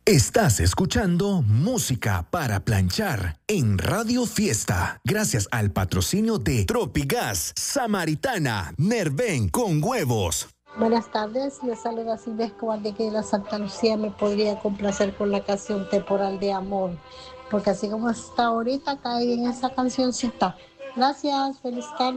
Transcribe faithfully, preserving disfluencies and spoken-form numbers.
Estás escuchando Música para Planchar en Radio Fiesta, gracias al patrocinio de Tropigas, Samaritana, Nerven con huevos. Buenas tardes, les saluda Silvia Escobar de aquí de la Santa Lucía. Me podría complacer con la canción Temporal de Amor, porque así como está ahorita, cae en esa cancioncita. Gracias, feliz tarde.